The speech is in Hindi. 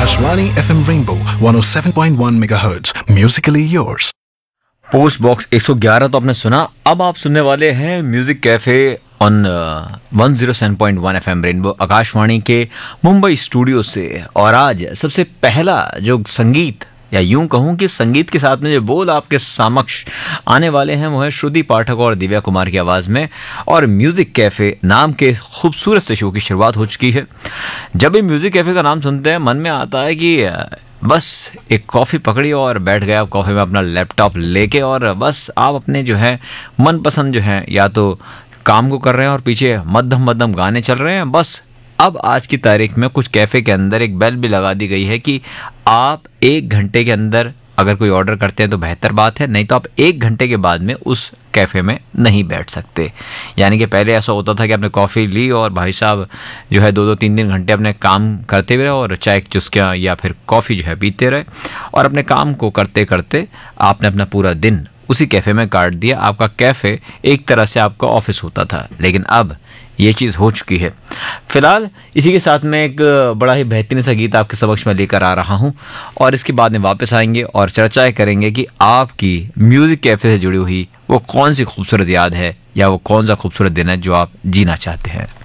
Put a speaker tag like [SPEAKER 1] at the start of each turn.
[SPEAKER 1] Akashvani FM Rainbow 107.1 MHz. Musically yours.
[SPEAKER 2] Post box 111 तो आपने सुना। अब आप सुनने वाले हैं music cafe on 107.1 FM rainbow Akashvani के मुंबई स्टूडियो से। और आज सबसे पहला जो संगीत या यूं कहूं कि संगीत के साथ में जो बोल आपके समक्ष आने वाले हैं वो है श्रुति पाठक और दिव्या कुमार की आवाज़ में। और म्यूज़िक कैफ़े नाम के खूबसूरत से शो की शुरुआत हो चुकी है। जब भी म्यूज़िक कैफ़े का नाम सुनते हैं मन में आता है कि बस एक कॉफ़ी पकड़ी और बैठ गए आप कॉफ़ी में अपना लैपटॉप लेके, और बस आप अपने जो है मनपसंद जो है या तो काम को कर रहे हैं और पीछे मध्यम मध्यम गाने चल रहे हैं। बस अब आज की तारीख में कुछ कैफ़े के अंदर एक बेल भी लगा दी गई है कि आप 1 घंटे के अंदर अगर कोई ऑर्डर करते हैं तो बेहतर बात है, नहीं तो आप 1 घंटे के बाद में उस कैफ़े में नहीं बैठ सकते। यानी कि पहले ऐसा होता था कि आपने कॉफ़ी ली और भाई साहब जो है 2-2 3-3 घंटे अपने काम करते हुए रहे और चाय की चुस्कियाँ या फिर कॉफ़ी जो है पीते रहे, और अपने काम को करते करते आपने अपना पूरा दिन उसी कैफ़े में काट दिया। आपका कैफ़े एक तरह से आपका ऑफिस होता था, लेकिन अब ये चीज़ हो चुकी है। फिलहाल इसी के साथ में एक बड़ा ही बेहतरीन सा गीत आपके समक्ष में लेकर आ रहा हूँ, और इसके बाद में वापस आएंगे और चर्चाएं करेंगे कि आपकी म्यूज़िक कैफ़े से जुड़ी हुई वो कौन सी खूबसूरत याद है या वो कौन सा खूबसूरत दिन है जो आप जीना चाहते हैं।